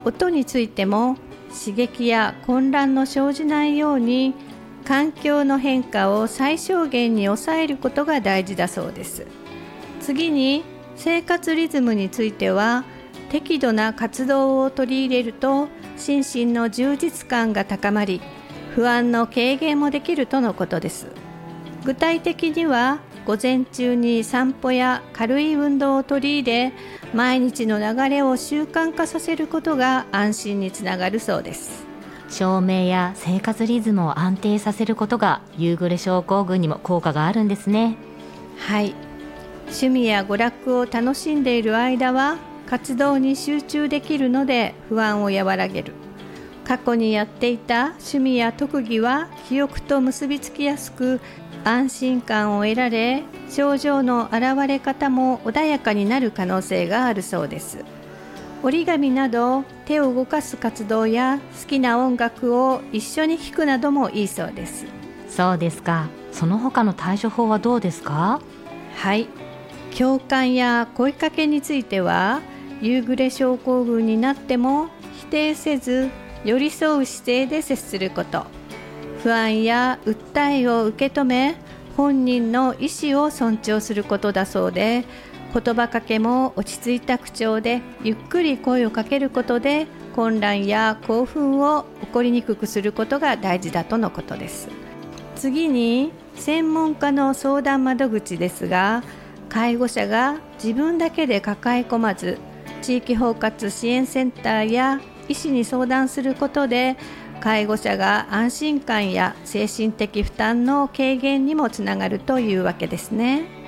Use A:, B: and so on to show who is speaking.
A: 音についても刺激や混乱の生じないように環境の変化を最小限に抑えることが大事だそうです。次に生活リズムについては適度な活動を取り入れると心身の充実感が高まり不安の軽減もできるとのことです。具体的には午前中に散歩や軽い運動を取り入れ毎日の流れを習慣化させることが安心につながるそうです。
B: 照明や生活リズムを安定させることが夕暮れ症候群にも効果があるんですね。
A: はい、趣味や娯楽を楽しんでいる間は活動に集中できるので不安を和らげる。過去にやっていた趣味や特技は記憶と結びつきやすく安心感を得られ症状の現れ方も穏やかになる可能性があるそうです。折り紙など手を動かす活動や好きな音楽を一緒に聴くなどもいいそうです。
B: そうですか。その他の対処法はどうですか？
A: はい、共感や声かけについては夕暮れ症候群になっても否定せず寄り添う姿勢で接すること、不安や訴えを受け止め本人の意思を尊重することだそうで、言葉かけも落ち着いた口調でゆっくり声をかけることで混乱や興奮を起こりにくくすることが大事だとのことです。次に専門家の相談窓口ですが、介護者が自分だけで抱え込まず地域包括支援センターや医師に相談することで介護者が安心感や精神的負担の軽減にもつながるというわけですね。